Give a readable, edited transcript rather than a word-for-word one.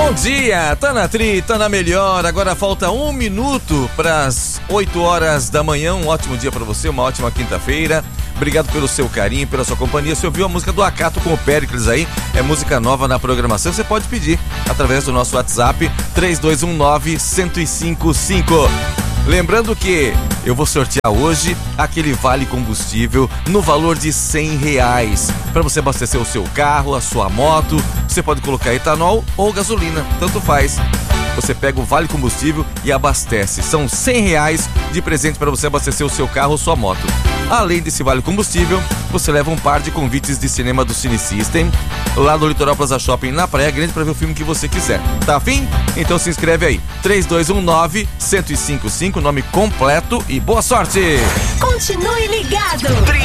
Bom dia, tá na Tri, tá na melhor. Agora falta 1 minuto para as 8 horas da manhã. Um ótimo dia para você, uma ótima quinta-feira. Obrigado pelo seu carinho, pela sua companhia. Você ouviu a música do Acato com o Péricles aí? É música nova na programação. Você pode pedir através do nosso WhatsApp 3219-1055. Lembrando que eu vou sortear hoje aquele vale combustível no valor de R$100 para você abastecer o seu carro, a sua moto. Você pode colocar etanol ou gasolina, tanto faz. Você pega o vale combustível e abastece. São R$100 de presente para você abastecer o seu carro ou sua moto. Além desse vale combustível, você leva um par de convites de cinema do Cine System, lá no Litoral Plaza Shopping, na Praia Grande, para ver o filme que você quiser. Tá afim? Então se inscreve aí. 3219-1055, nome completo e boa sorte! Continue ligado!